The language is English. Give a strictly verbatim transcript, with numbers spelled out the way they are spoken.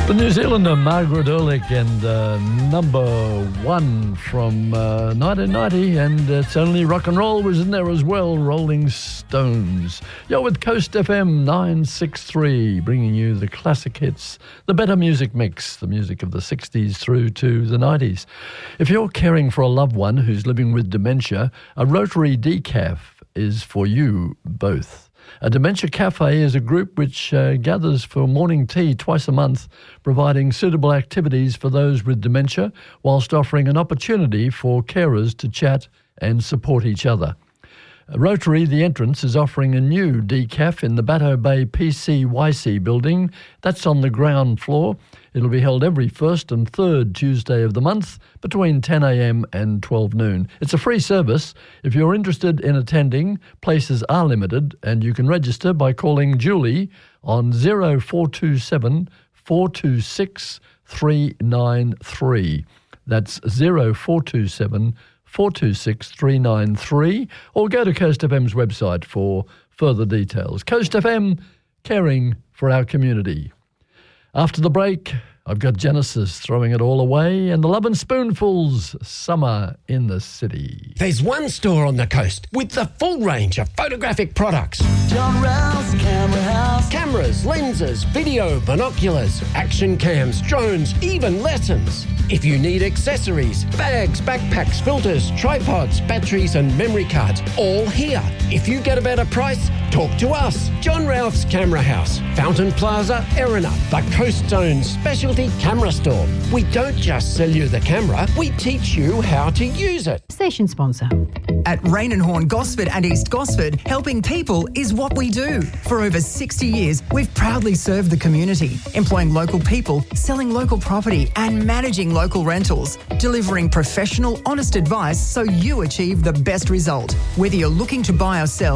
The New Zealander Margaret Ehrlich and uh, number one from uh, nineteen ninety, and It's Only Rock and Roll was in there as well, Rolling Stones. You're with Coast F M nine sixty-three, bringing you the classic hits, the better music mix, the music of the sixties through to the nineties. If you're caring for a loved one who's living with dementia, a Rotary Decaf is for you both. A Dementia Cafe is a group which uh, gathers for morning tea twice a month, providing suitable activities for those with dementia, whilst offering an opportunity for carers to chat and support each other. Rotary, the entrance, is offering a new decaf in the Batto Bay P C Y C building. That's on the ground floor. It'll be held every first and third Tuesday of the month between ten a.m. and twelve noon. It's a free service. If you're interested in attending, places are limited, and you can register by calling Julie on zero four two seven, four two six, three nine three. That's zero four two seven, four two six, three nine three, or go to Coast F M's website for further details. Coast F M, caring for our community. After the break, I've got Genesis throwing it all away and the Love and Spoonfuls, Summer in the City. There's one store on the coast with the full range of photographic products. John Rouse Camera House. Cameras, lenses, video, binoculars, action cams, drones, even lessons. If you need accessories, bags, backpacks, filters, tripods, batteries and memory cards, all here. If you get a better price, talk to us. John Ralph's Camera House, Fountain Plaza, Erina, the Coast Zone's specialty camera store. We don't just sell you the camera, we teach you how to use it. Station sponsor. At Rain and Horn Gosford and East Gosford, helping people is what we do. For over sixty years, we've proudly served the community, employing local people, selling local property and managing local rentals, delivering professional, honest advice so you achieve the best result. Whether you're looking to buy or sell,